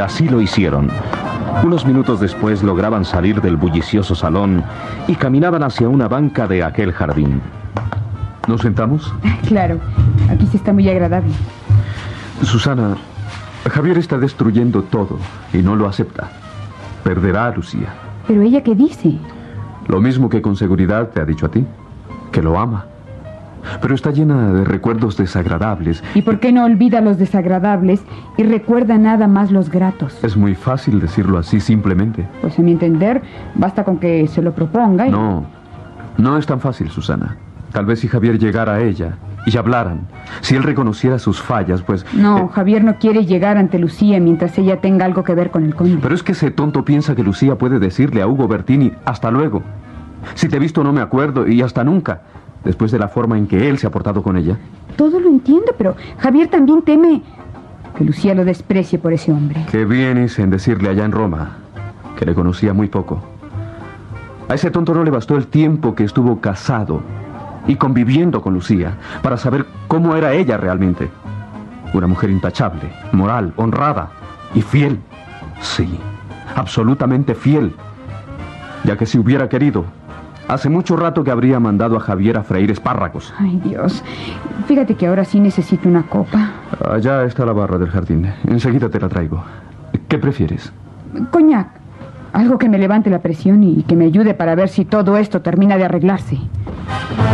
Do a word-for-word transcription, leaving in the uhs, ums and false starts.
así lo hicieron. Unos minutos después lograban salir del bullicioso salón y caminaban hacia una banca de aquel jardín. ¿Nos sentamos? Claro, aquí sí está muy agradable. Susana, Javier está destruyendo todo y no lo acepta. Perderá a Lucía. ¿Pero ella qué dice? Lo mismo que con seguridad te ha dicho a ti, que lo ama. Pero está llena de recuerdos desagradables. ¿Y por qué no olvida los desagradables y recuerda nada más los gratos? Es muy fácil decirlo así simplemente. Pues a mi entender, basta con que se lo proponga y... No, no es tan fácil, Susana. Tal vez si Javier llegara a ella y hablaran, si él reconociera sus fallas, pues... No, eh... Javier no quiere llegar ante Lucía mientras ella tenga algo que ver con el conde. Pero es que ese tonto piensa que Lucía puede decirle a Hugo Bertini, hasta luego. Si te he visto no me acuerdo y hasta nunca, después de la forma en que él se ha portado con ella. Todo lo entiendo, pero Javier también teme que Lucía lo desprecie por ese hombre. Qué bien hice en decirle allá en Roma que le conocía muy poco. A ese tonto no le bastó el tiempo que estuvo casado y conviviendo con Lucía para saber cómo era ella realmente. Una mujer intachable, moral, honrada y fiel. Sí, absolutamente fiel. Ya que si hubiera querido, hace mucho rato que habría mandado a Javier a freír espárragos. Ay, Dios. Fíjate que ahora sí necesito una copa. Allá está la barra del jardín. Enseguida te la traigo. ¿Qué prefieres? Coñac. Algo que me levante la presión y que me ayude para ver si todo esto termina de arreglarse.